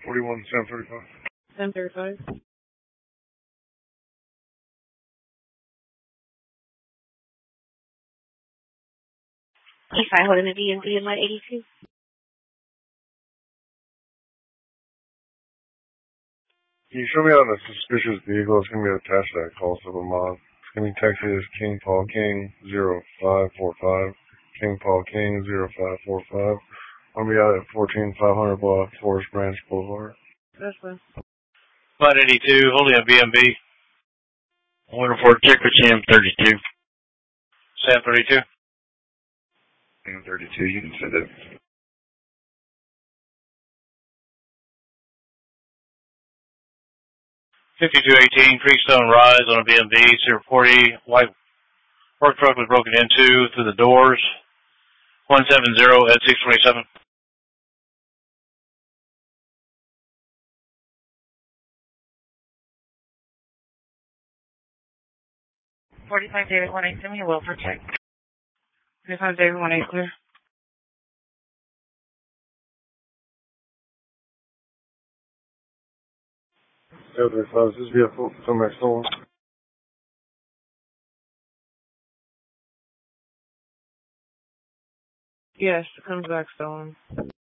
41 735. 735. P5 holding the BMV in light 82. Can you show me out a suspicious vehicle that's going to be attached to that call to the mod? It's going to be Texas King Paul King 0545. King Paul King 0545. I'll be out at 14500 block Forest Branch Boulevard. That's fine. Flight 82, holding a BMB. I'm looking for a check for Sam 32. Sam 32. Sam 32, you can send it. $5218, Freestone Rise on a BMV, 040, white work truck was broken into through the doors. 170 at 627. David 18, send me a welfare check. 45 David 18, clear. Is this vehicle come back stolen? Yes, it comes back stolen.